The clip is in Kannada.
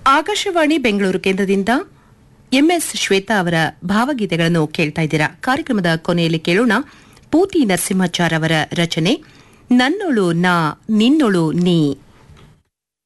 ಆಕಾಶವಾಣಿ ಬೆಂಗಳೂರು ಕೇಂದ್ರದಿಂದ ಎಂಎಸ್ ಶ್ವೇತಾ ಅವರ ಭಾವಗೀತೆಗಳನ್ನು ಕೇಳ್ತಾ ಇದ್ದೀರಾ. ಕಾರ್ಯಕ್ರಮದ ಕೊನೆಯಲ್ಲಿ ಕೇಳೋಣ ಪೂತಿ ನರಸಿಂಹಾಚಾರ್ ಅವರ ರಚನೆ ನನ್ನೊಳು ನಾ ನಿನ್ನೊಳು ನೀ.